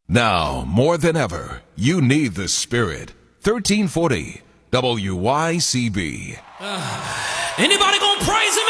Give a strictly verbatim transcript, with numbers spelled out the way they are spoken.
Now, more than ever, you need the Spirit. thirteen forty W Y C B. Uh, anybody gonna praise him